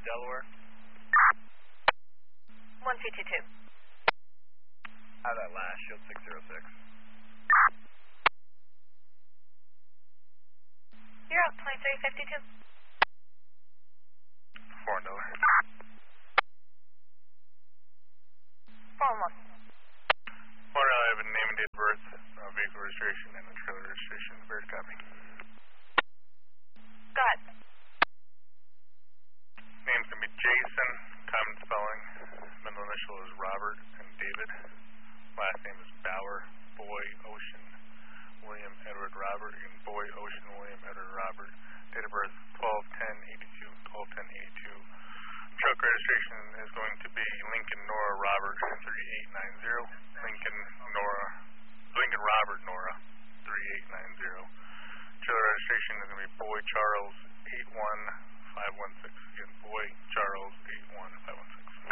Delaware. 1222. Out of that last, shield 606. You're up, 2352. 4 Delaware. 411. 4 I have a name and date of birth, vehicle registration, and the trailer registration. Bird copy. Go ahead. Names can be Jason, common spelling. Middle initial is Robert and David. Last name is Bauer, Boy, Ocean, William, Edward, Robert, and Boy, Ocean, William, Edward, Robert. Date of birth 12/10/82, 12/10/82. Truck registration is going to be Lincoln Nora Robert 3890. Lincoln Robert Nora 3890. Trailer registration is going to be Boy Charles